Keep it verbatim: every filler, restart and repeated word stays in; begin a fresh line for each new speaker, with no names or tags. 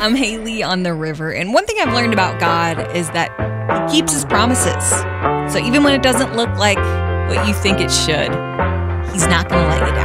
I'm Haley on the river, and one thing I've learned about God is that He keeps His promises. So even when it doesn't look like what you think it should, He's not going to let you down.